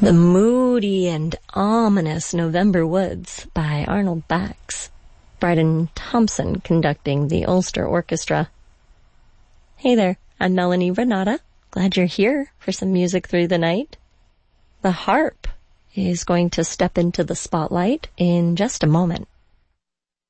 The Moody and Ominous November Woods by Arnold Bax. Bryden Thompson conducting the Ulster Orchestra. Hey there, I'm Melanie Renata. Glad you're here for some music through the night. The harp is going to step into the spotlight in just a moment.